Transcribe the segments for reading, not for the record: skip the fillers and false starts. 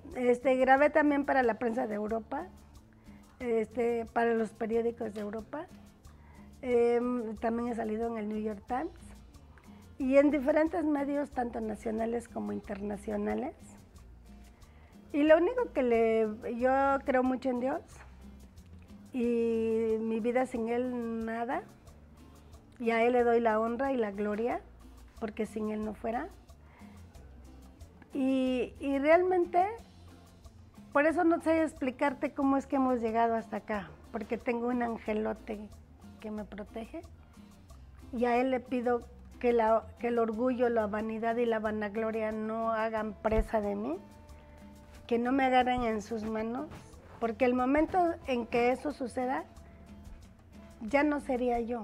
Grabé también para la prensa de Europa, para los periódicos de Europa. También he salido en el New York Times y en diferentes medios, tanto nacionales como internacionales. Y lo único que yo creo mucho en Dios y mi vida sin Él nada, y a Él le doy la honra y la gloria, porque sin Él no fuera. Y realmente, por eso no sé explicarte cómo es que hemos llegado hasta acá, porque tengo un angelote que me protege y a Él le pido que el orgullo, la vanidad y la vanagloria no hagan presa de mí, que no me agarren en sus manos, porque el momento en que eso suceda, ya no sería yo.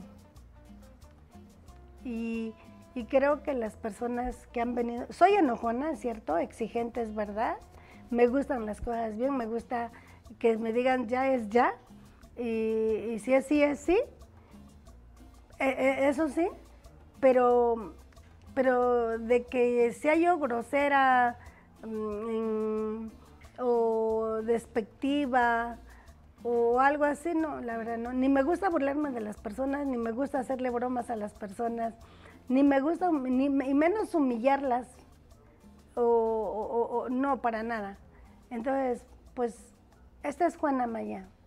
Y creo que las personas que han venido, soy enojona, es cierto, exigente, es verdad, me gustan las cosas bien, me gusta que me digan ya es ya, y si es sí, es sí, eso sí, pero de que sea yo grosera o despectiva o algo así, no, la verdad no. Ni me gusta burlarme de las personas, ni me gusta hacerle bromas a las personas, ni me gusta, y menos humillarlas, no, para nada. Entonces, pues, esta es Juana Maya.